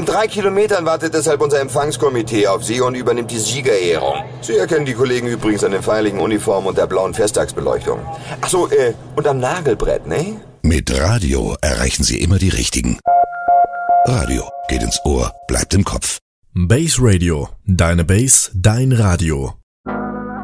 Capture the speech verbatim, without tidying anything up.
drei Kilometern wartet deshalb unser Empfangskomitee auf Sie und übernimmt die Siegerehrung. Sie erkennen die Kollegen übrigens an den feierlichen Uniformen und der blauen Festtagsbeleuchtung. Ach so, äh, und am Nagelbrett, ne? Mit Radio erreichen Sie immer die Richtigen. Radio geht ins Ohr, bleibt im Kopf. Base Radio. Deine Base, dein Radio.